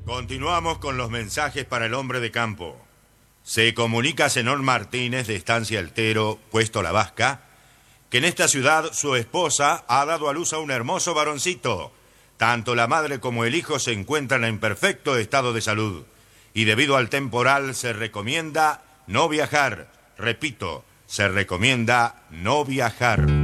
Continuamos con los mensajes para el hombre de campo. Se comunica a Zenón Martínez de Estancia Altero, Puesto La Vasca, que en esta ciudad su esposa ha dado a luz a un hermoso varoncito. Tanto la madre como el hijo se encuentran en perfecto estado de salud. Y debido al temporal se recomienda no viajar. Repito, se recomienda no viajar.